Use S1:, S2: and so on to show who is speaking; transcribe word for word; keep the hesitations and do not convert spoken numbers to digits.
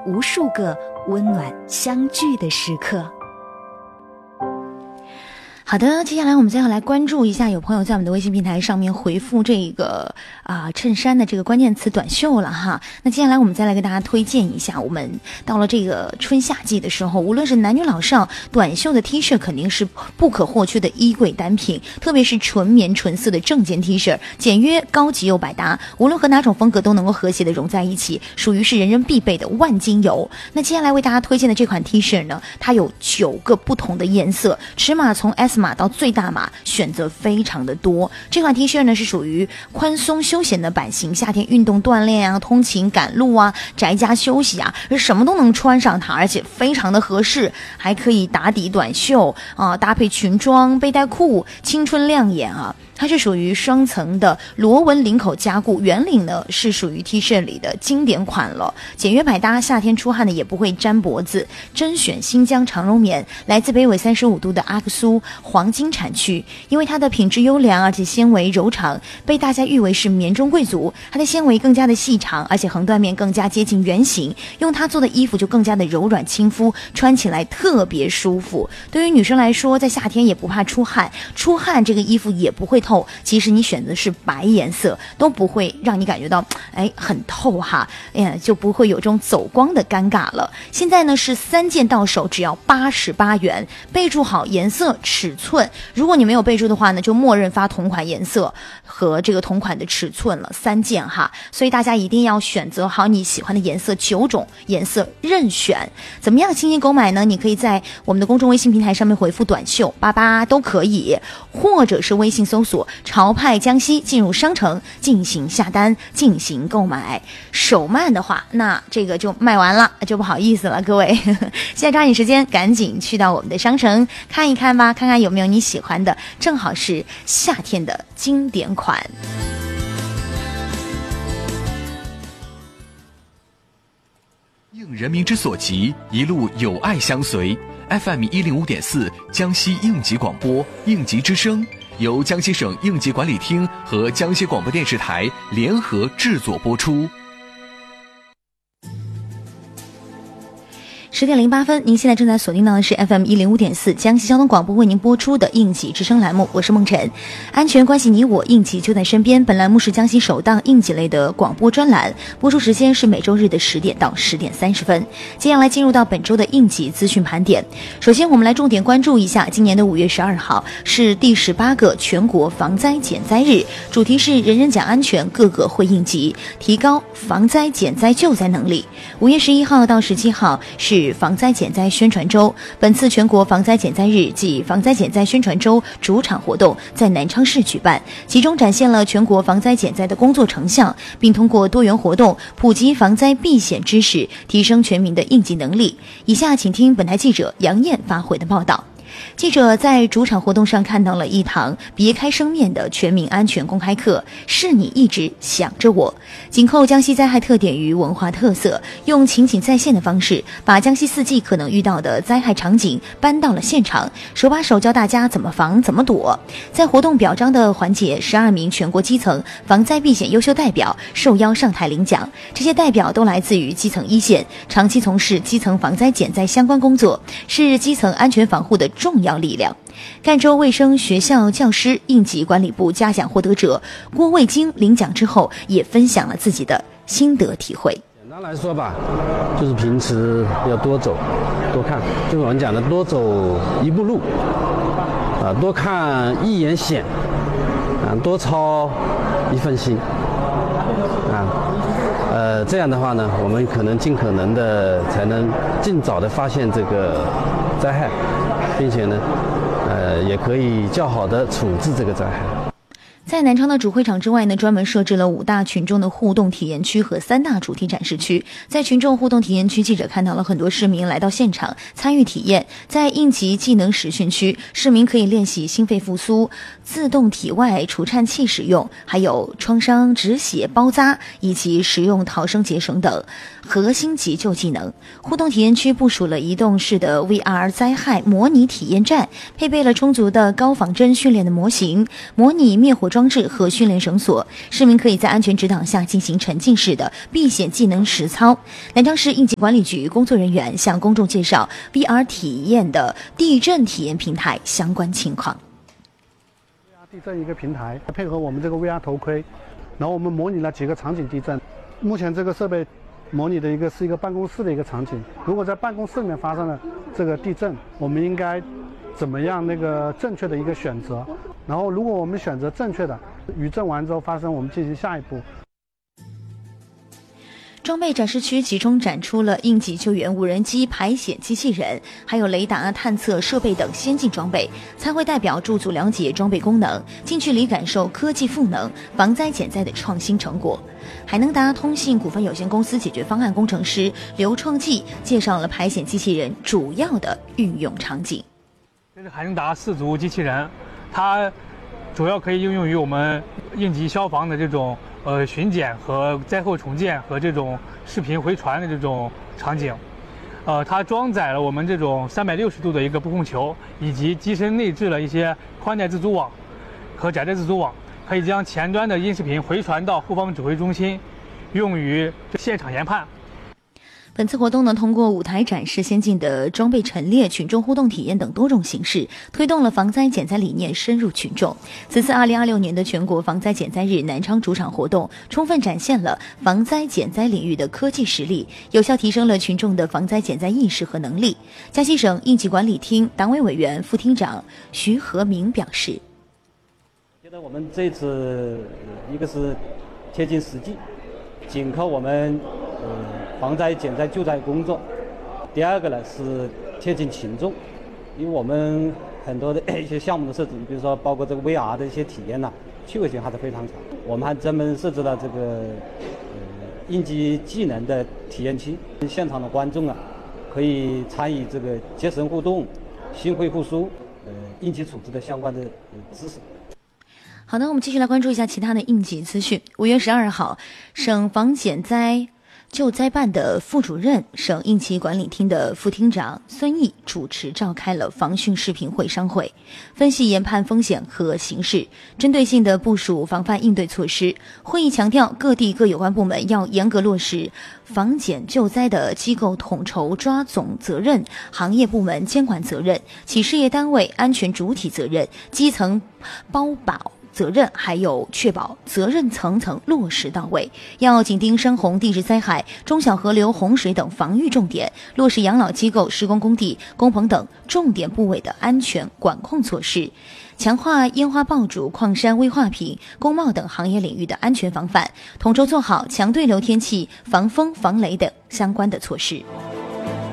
S1: 无数个温暖相聚的时刻。好的，接下来我们再要来关注一下，有朋友在我们的微信平台上面回复这个啊、呃、衬衫的这个关键词短袖了哈。那接下来我们再来给大家推荐一下，我们到了这个春夏季的时候，无论是男女老少，短袖的 T 恤肯定是不可或缺的衣柜单品，特别是纯棉纯色的正件 T 恤，简约高级又百搭，无论和哪种风格都能够和谐的融在一起，属于是人人必备的万金油。那接下来为大家推荐的这款 T 恤呢，它有九个不同的颜色，尺码从 S码到最大码，选择非常的多。这款 T 恤呢是属于宽松休闲的版型，夏天运动锻炼啊、通勤赶路啊、宅家休息啊，什么都能穿上它，而且非常的合适，还可以打底短袖啊，搭配裙装、背带裤，青春亮眼啊。它是属于双层的螺纹领口加固，圆领呢是属于 T 恤里的经典款了，简约百搭，夏天出汗的也不会粘脖子。甄选新疆长绒棉，来自北纬三十五度的阿克苏黄金产区，因为它的品质优良，而且纤维柔长，被大家誉为是棉中贵族。它的纤维更加的细长，而且横断面更加接近圆形，用它做的衣服就更加的柔软亲肤，穿起来特别舒服。对于女生来说，在夏天也不怕出汗，出汗这个衣服也不会透，其实你选的是白颜色都不会让你感觉到哎很透哈，哎呀就不会有这种走光的尴尬了。现在呢是三件到手只要八十八元，备注好颜色尺寸，如果你没有备注的话呢，就默认发同款颜色和这个同款的尺寸了，三件哈，所以大家一定要选择好你喜欢的颜色，九种颜色任选。怎么样轻易购买呢？你可以在我们的公众微信平台上面回复短袖八八都可以，或者是微信搜索潮派江西，进入商城进行下单进行购买。手慢的话，那这个就卖完了，就不好意思了各位现在抓紧时间赶紧去到我们的商城看一看吧，看看有没有你喜欢的，正好是夏天的经典款。
S2: 应人民之所急，一路有爱相随。 F M 一零五点四江西应急广播应急之声，由江西省应急管理厅和江西广播电视台联合制作播出。
S1: 十点零八分，您现在正在锁定到的是 F M 一零五点四江西交通广播为您播出的应急之声栏目，我是梦辰。安全关系你我，应急就在身边。本栏目是江西首档应急类的广播专栏，播出时间是每周日的十点到十点三十分。接下来进入到本周的应急资讯盘点。首先我们来重点关注一下，今年的五月十二号是第十八个全国防灾减灾日，主题是人人讲安全，个个会应急，提高防灾减灾救灾能力。五月十一号到十七号是防灾减灾宣传周，本次全国防灾减灾日暨防灾减灾宣传周主场活动在南昌市举办，其中展现了全国防灾减灾的工作成效，并通过多元活动普及防灾避险知识，提升全民的应急能力。以下请听本台记者杨艳发回的报道。记者在主场活动上看到了一堂别开生面的全民安全公开课，是你一直想着我，紧扣江西灾害特点与文化特色，用情景再现的方式，把江西四季可能遇到的灾害场景搬到了现场，手把手教大家怎么防怎么躲。在活动表彰的环节，十二名全国基层防灾避险优秀代表受邀上台领奖，这些代表都来自于基层一线，长期从事基层防灾减灾相关工作，是基层安全防护的重要力量。赣州卫生学校教师应急管理部嘉奖获得者郭卫京领奖之后，也分享了自己的心得体会。
S3: 简单来说吧，就是平时要多走多看，就是我们讲的多走一步路啊，多看一眼险啊，多操一份心啊。呃，这样的话呢，我们可能尽可能的才能尽早的发现这个灾害，并且呢，呃，也可以较好的处置这个灾害。
S1: 在南昌的主会场之外呢，专门设置了五大群众的互动体验区和三大主题展示区。在群众互动体验区，记者看到了很多市民来到现场参与体验。在应急技能实训区，市民可以练习心肺复苏、自动体外除颤器使用，还有创伤止血包扎以及使用逃生结绳等核心急救技能。互动体验区部署了移动式的 V R 灾害模拟体验站，配备了充足的高仿真训练的模型，模拟灭火装置和训练绳索，市民可以在安全指导下进行沉浸式的避险技能实操。南昌市应急管理局工作人员向公众介绍 V R 体验的地震体验平台相关情况。
S4: V R 地震一个平台，配合我们这个 V R 头盔，然后我们模拟了几个场景地震。目前这个设备模拟的一个是一个办公室的一个场景，如果在办公室里面发生了这个地震，我们应该怎么样那个正确的一个选择？然后如果我们选择正确的，余震完之后发生，我们进行下一步。
S1: 装备展示区集中展出了应急救援无人机、排险机器人，还有雷达探测设备等先进装备。参会代表驻足了解装备功能，近距离感受科技赋能、防灾减灾的创新成果。海能达通信股份有限公司解决方案工程师刘创记介绍了排险机器人主要的运用场景。
S5: 这是海能达四足机器人，它主要可以应用于我们应急消防的这种呃巡检和灾后重建和这种视频回传的这种场景。呃，它装载了我们这种三百六十度的一个布控球，以及机身内置了一些宽带自组网和窄带自组网，可以将前端的音视频回传到后方指挥中心，用于现场研判。
S1: 本次活动呢，通过舞台展示先进的装备陈列、群众互动体验等多种形式，推动了防灾减灾理念深入群众。此次二零二六年的全国防灾减灾日南昌主场活动，充分展现了防灾减灾领域的科技实力，有效提升了群众的防灾减灾意识和能力。江西省应急管理厅党委委员、副厅长徐和明表示：“
S6: 觉得我们这次一个是贴近实际，紧扣我们呃防灾减灾救灾工作。第二个呢是贴近群众，因为我们很多的一些项目的设置，比如说包括这个 V R 的一些体验呐、啊，趣味性还是非常强。我们还专门设置了这个呃应急技能的体验区，现场的观众啊可以参与这个结绳互动、心肺复苏、呃应急处置的相关的、呃、知识。”
S1: 好的，我们继续来关注一下其他的应急资讯。五月十二号，省防减灾救灾办的副主任、省应急管理厅的副厅长孙毅主持召开了防汛视频会商会，分析研判风险和形势，针对性的部署防范应对措施。会议强调，各地各有关部门要严格落实防减救灾的机构统筹抓总责任、行业部门监管责任、企事业单位安全主体责任、基层包保责任，还有确保责任层层落实到位，要紧盯山洪、地质灾害、中小河流洪水等防御重点，落实养老机构、施工工地、工棚等重点部位的安全管控措施，强化烟花爆竹、矿山危化品、工贸等行业领域的安全防范，统筹做好强对流天气、防风防雷等相关的措施。